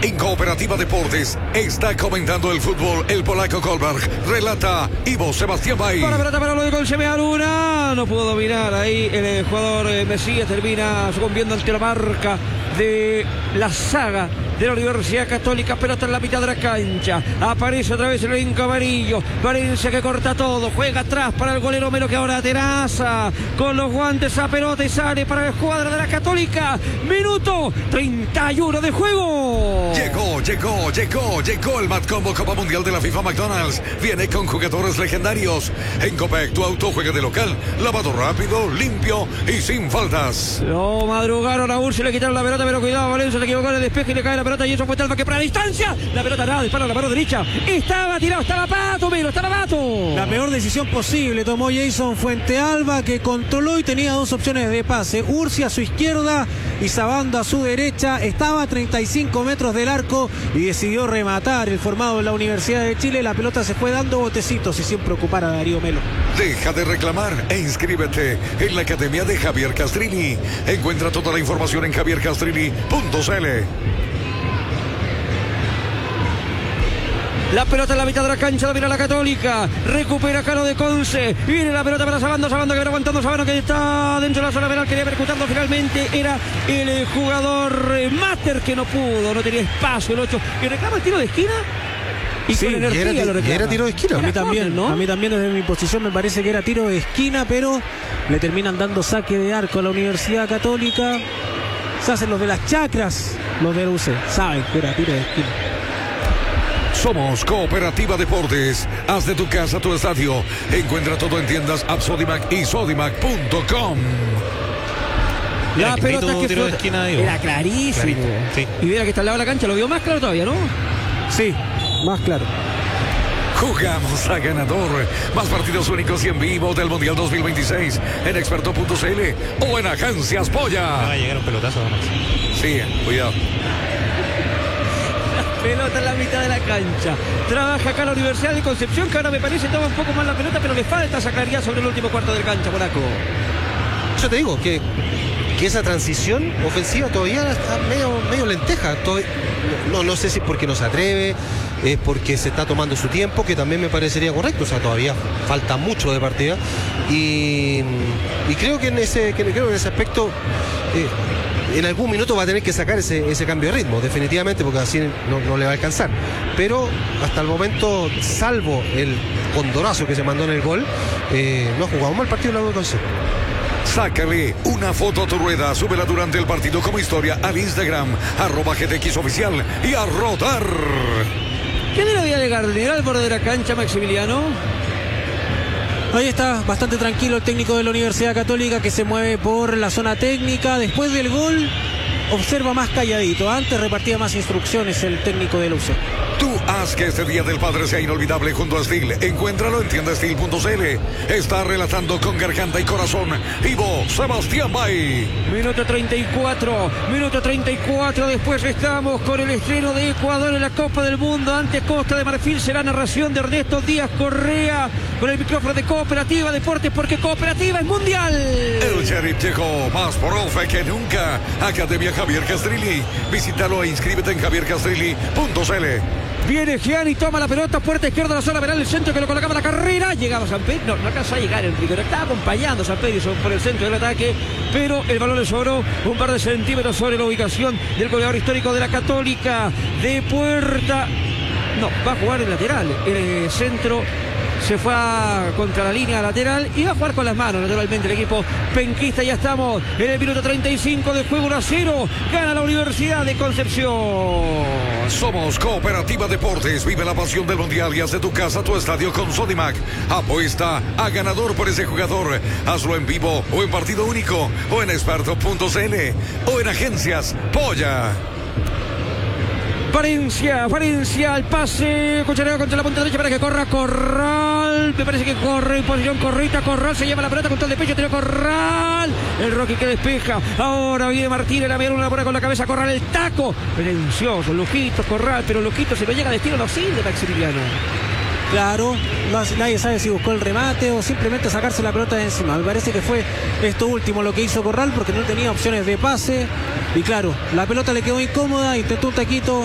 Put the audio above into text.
En Cooperativa Deportes está comentando el fútbol el polaco Kolberg. Relata Ivo Sebastián Bay. Para pelota para lo de Colcheme Luna. No pudo dominar ahí el jugador Mesías. Termina sucumbiendo ante la marca de la saga de la Universidad Católica. Pelota en la mitad de la cancha. Aparece otra vez el elenco amarillo. Valencia que corta todo. Juega atrás para el golero Melo, que ahora teraza con los guantes a pelota y sale para el cuadro de la Católica. Minuto 31 de juego. Llegó el Mat Combo Copa Mundial de la FIFA McDonald's. Viene con jugadores legendarios. En Copec tu auto juega de local. Lavado rápido, limpio y sin faltas. Lo madrugaron a Ursi, le quitaron la pelota, pero cuidado, Valencia le equivocó en el despeje y le cae la pelota y eso fue Talva que para la distancia. La pelota nada, dispara la mano derecha. Estaba tirado, estaba Pato, Melo, estaba Pato. La peor decisión posible tomó Jason Fuentealba, que controló y tenía dos opciones de pase. Ursi a su izquierda y Sabando a su derecha. Estaba a 35 metros del arco y decidió rematar el formado de la Universidad de Chile. La pelota se fue dando botecitos y sin preocupar a Darío Melo. Deja de reclamar e inscríbete en la Academia de Javier Castrilli. Encuentra toda la información en javiercastrilli.cl. La pelota en la mitad de la cancha, domina la Católica. Recupera Calo de Conce. Viene la pelota para Sabando que viene aguantando Sabando, que está dentro de la zona penal. Quería percutarlo finalmente. Era el jugador Mater que no pudo. No tenía espacio el 8. Y reclama el tiro de esquina. Y sí, con energía y era tiro de esquina. A mí también, ¿no? A mí también desde mi posición me parece que era tiro de esquina, pero le terminan dando saque de arco a la Universidad Católica. Se hacen los de las chacras, los de UC. Saben que era tiro de esquina. Somos Cooperativa Deportes. Haz de tu casa tu estadio. Encuentra todo en tiendas App Sodimac y Sodimac.com. La pelota que tiro de esquina, era clarísimo. Sí. Y mira que está al lado de la cancha, lo vio más claro todavía, ¿no? Sí, más claro. Jugamos a ganador. Más partidos únicos y en vivo del Mundial 2026 en experto.cl o en Agencias Polla. Va a llegar un pelotazo nomás. Sí, cuidado. Pelota en la mitad de la cancha. Trabaja acá la Universidad de Concepción, que ahora me parece toma un poco más la pelota, pero le falta esa claridad sobre el último cuarto de cancha, polaco. Yo te digo que esa transición ofensiva todavía está medio lenteja. No sé si es porque no se atreve, es porque se está tomando su tiempo, que también me parecería correcto. O sea, todavía falta mucho de partida. Y creo que en ese aspecto en algún minuto va a tener que sacar ese cambio de ritmo, definitivamente, porque así no le va a alcanzar. Pero hasta el momento, salvo el condorazo que se mandó en el gol, no ha jugado mal el partido en la U. Sácale una foto a tu rueda, súbela durante el partido como historia al Instagram, @GTXoficial y a rodar. ¿Quién era Vía de Gardner al borde de la cancha, Maximiliano? Ahí está, bastante tranquilo el técnico de la Universidad Católica, que se mueve por la zona técnica. Después del gol, observa más calladito. Antes repartía más instrucciones el técnico de la UC. Tú haz que este Día del Padre sea inolvidable junto a Steel. Encuéntralo en tiendastil.cl. Está relatando con garganta y corazón Ivo Sebastián Bay. Minuto 34. Después estamos con el estreno de Ecuador en la Copa del Mundo ante Costa de Marfil. Será narración de Ernesto Díaz Correa con el micrófono de Cooperativa Deportes, porque Cooperativa es mundial. El Sheriff llegó más profe que nunca. Academia Javier Castrilli. Visítalo e inscríbete en javiercastrilli.cl. Viene Gianni, toma la pelota, puerta izquierda, la zona penal, el centro que lo colocaba la carrera. Llegaba San Pedro, no alcanzó a llegar Enrique, no estaba acompañando a San Pedro por el centro del ataque, pero el balón le sobró un par de centímetros sobre la ubicación del goleador histórico de la Católica. De puerta, no, va a jugar el lateral, el centro. Se fue contra la línea lateral y va a jugar con las manos, naturalmente, el equipo penquista. Ya estamos en el minuto 35 de juego, 1-0. Gana la Universidad de Concepción. Somos Cooperativa Deportes. Vive la pasión del Mundial y haz de tu casa tu estadio con Sodimac. Apuesta a ganador por ese jugador. Hazlo en vivo o en partido único o en experto.cl o en Agencias Polla. Valencia, el pase, Cuchareo contra la punta derecha para que corra Corral, me parece que corre en posición correcta, Corral se lleva la pelota con todo el de pecho, tiene Corral, el Rocky que despeja, ahora viene Martínez, la una bola con la cabeza, Corral, el taco, pretencioso, Lujitos, Corral, pero Lujitos si no llega a destino no sirve, Maximiliano. Claro, nadie sabe si buscó el remate o simplemente sacarse la pelota de encima. Me parece que fue esto último lo que hizo Corral, porque no tenía opciones de pase. Y claro, la pelota le quedó incómoda, intentó un taquito.